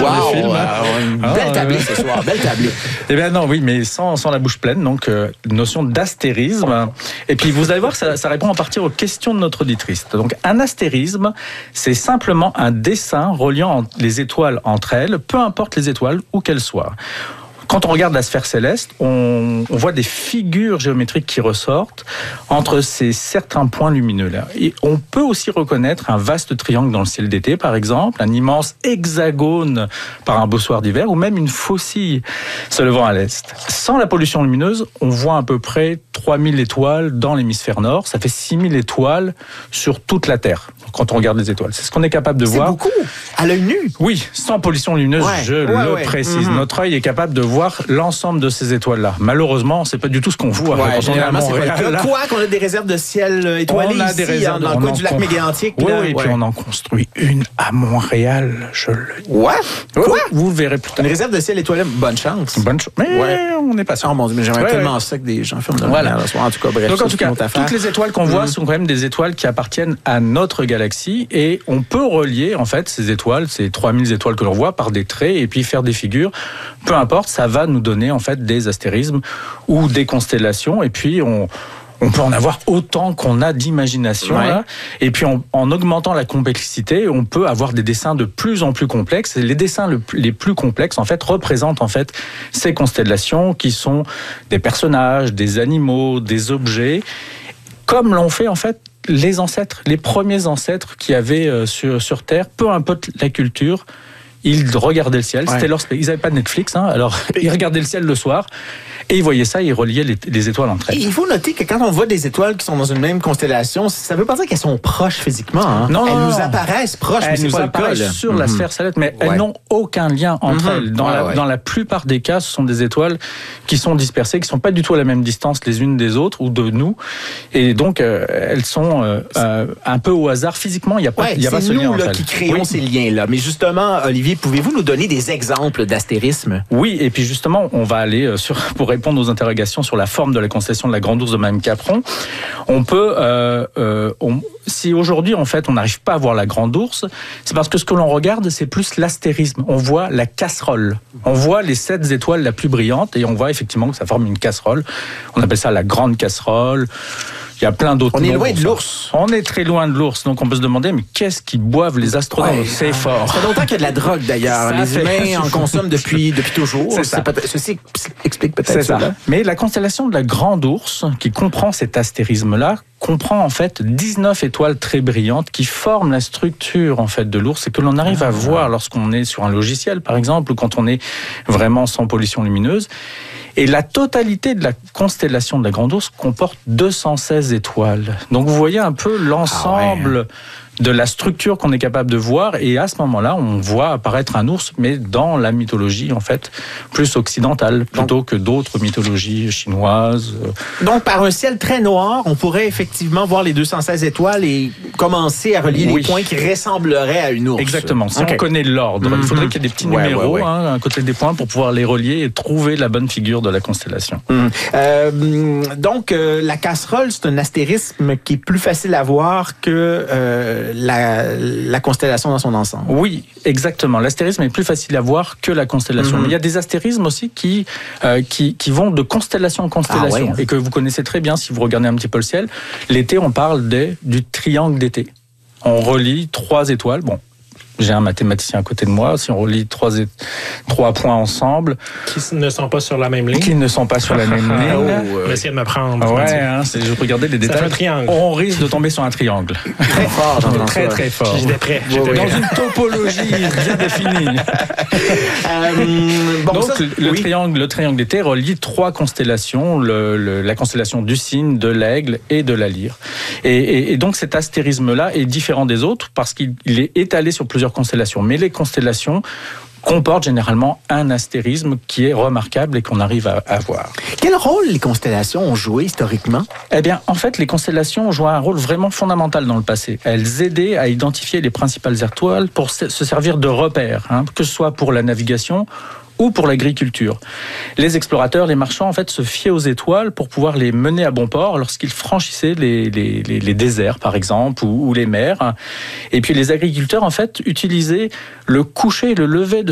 sur le film. Belle tablée ce soir, belle tablée. Eh bien non, oui, mais sans la bouche pleine, donc notion d'astérisme. Et puis vous allez voir, ça répond en partie aux questions de notre auditrice. Donc un astérisme, c'est simplement un dessin reliant les étoiles entre elles, peu importe les étoiles où qu'elles soient. Quand on regarde la sphère céleste, on voit des figures géométriques qui ressortent entre ces certains points lumineux-là. Et on peut aussi reconnaître un vaste triangle dans le ciel d'été, par exemple, un immense hexagone par un beau soir d'hiver, ou même une faucille se levant à l'est. Sans la pollution lumineuse, on voit à peu près 3000 étoiles dans l'hémisphère nord. Ça fait 6000 étoiles sur toute la Terre, quand on regarde les étoiles. C'est ce qu'on est capable de voir. C'est beaucoup, à l'œil nu. Oui, sans pollution lumineuse, je le précise. Notre œil est capable de voir l'ensemble de ces étoiles-là. Malheureusement, c'est pas du tout ce qu'on voit. Généralement, c'est pas le cas. Quoi qu'on a des réserves de ciel étoilées ici, des réserves dans le coin du lac Mégantic. Oui, et puis on en construit une à Montréal, je le dis. Quoi? Vous verrez plus tard. Une réserve de ciel étoilé, bonne chance. Bonne chance. Mais on n'est pas sûr. Oh mon Dieu, mais j'aimerais tellement ça que des gens filment de la le soir. En tout cas, bref. Donc en tout cas, toutes les étoiles qu'on voit sont quand même des étoiles qui appartiennent à notre galaxie, et on peut relier en fait ces étoiles, ces 3000 étoiles que l'on voit, par des traits et puis faire des figures. Peu importe, ça va nous donner en fait des astérismes ou des constellations, et puis on peut en avoir autant qu'on a d'imagination. Là. Et puis en augmentant la complexité, on peut avoir des dessins de plus en plus complexes. Et les dessins les plus complexes en fait représentent en fait ces constellations qui sont des personnages, des animaux, des objets, comme l'ont fait en fait les ancêtres, les premiers ancêtres qui avaient sur Terre, peu importe la culture. Ils regardaient le ciel, c'était leur spectacle. Ils n'avaient pas de Netflix, alors ils regardaient le ciel le soir et ils voyaient ça, ils reliaient les étoiles entre elles. Et il faut noter que quand on voit des étoiles qui sont dans une même constellation, ça ne veut pas dire qu'elles sont proches physiquement. Hein? Non, elles nous apparaissent proches, mais c'est pas le cas. Elles nous apparaissent sur la sphère céleste, mais elles n'ont aucun lien entre elles. Dans la plupart des cas, ce sont des étoiles qui sont dispersées, qui ne sont pas du tout à la même distance les unes des autres ou de nous. Et donc, elles sont un peu au hasard. Physiquement, il n'y a pas ce lien. C'est nous qui créons ces liens-là. Mais justement, Olivier, pouvez-vous nous donner des exemples d'astérisme? Oui, et puis justement, on va aller pour répondre aux interrogations sur la forme de la constellation de la Grande Ourse de Mme-Capron. On peut, si aujourd'hui en fait on n'arrive pas à voir la Grande Ourse, c'est parce que ce que l'on regarde, c'est plus l'astérisme. On voit la casserole. On voit les 7 étoiles la plus brillantes et on voit effectivement que ça forme une casserole. On appelle ça la grande casserole. Il y a plein d'autres. On est loin de l'ours. On est très loin de l'ours, donc on peut se demander, mais qu'est-ce qu'ils boivent les astronautes? C'est fort. Ça fait longtemps qu'il y a de la drogue d'ailleurs. Les humains en consomment depuis toujours. Ceci explique peut-être cela. Mais la constellation de la Grande Ourse, qui comprend cet astérisme-là, comprend en fait 19 étoiles très brillantes qui forment la structure en fait de l'ours et que l'on arrive à voir lorsqu'on est sur un logiciel, par exemple, ou quand on est vraiment sans pollution lumineuse. Et la totalité de la constellation de la Grande Ourse comporte 216 étoiles. Donc vous voyez un peu l'ensemble de la structure qu'on est capable de voir, et à ce moment-là, on voit apparaître un ours, mais dans la mythologie en fait plus occidentale, plutôt que d'autres mythologies chinoises. Donc par un ciel très noir, on pourrait effectivement voir les 216 étoiles et commencer à relier les points qui ressembleraient à une ours. Exactement. Si on connaît l'ordre, il faudrait qu'il y ait des petits numéros à côté des points pour pouvoir les relier et trouver la bonne figure de la constellation. Donc la casserole, c'est un astérisme qui est plus facile à voir que la constellation dans son ensemble. Oui, exactement. L'astérisme est plus facile à voir que la constellation. Mais il y a des astérismes aussi qui vont de constellation en constellation et que vous connaissez très bien si vous regardez un petit peu le ciel. L'été, on parle du triangle d'été. On relie 3 étoiles. Bon, j'ai un mathématicien à côté de moi. Si on relie 3 points ensemble... Qui ne sont pas sur la même ligne. Qui ne sont pas sur la même ligne. On va essayer de me prendre. Je regardais les détails. Ça fait un triangle. On risque de tomber sur un triangle. Très fort, j'entends très, très fort. J'étais prêt. Dans une topologie bien définie. Donc, le triangle d'été relie 3 constellations. La constellation du Cygne, de l'Aigle et de la Lyre. Et donc, cet astérisme-là est différent des autres parce qu'il est étalé sur plusieurs constellations. Mais les constellations comportent généralement un astérisme qui est remarquable et qu'on arrive à voir. Quel rôle les constellations ont joué historiquement? Eh bien, en fait, les constellations ont joué un rôle vraiment fondamental dans le passé. Elles aidaient à identifier les principales étoiles pour se servir de repères, que ce soit pour la navigation ou pour l'agriculture. Les explorateurs, les marchands, en fait, se fiaient aux étoiles pour pouvoir les mener à bon port lorsqu'ils franchissaient les déserts, par exemple, ou les mers. Et puis les agriculteurs, en fait, utilisaient le coucher et le lever de